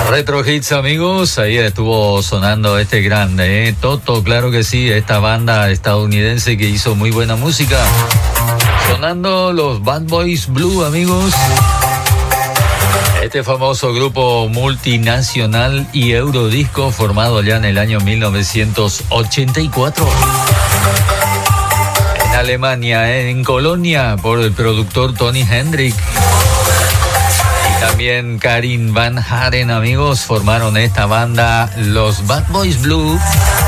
Retro Hits, amigos, ahí estuvo sonando este grande, Toto, claro que sí, esta banda estadounidense que hizo muy buena música. Sonando los Bad Boys Blue, amigos. Este famoso grupo multinacional y eurodisco formado ya en el año 1984. En Alemania, en Colonia, por el productor Tony Hendrix. También Karin Van Haren, amigos, formaron esta banda, los Bad Boys Blue.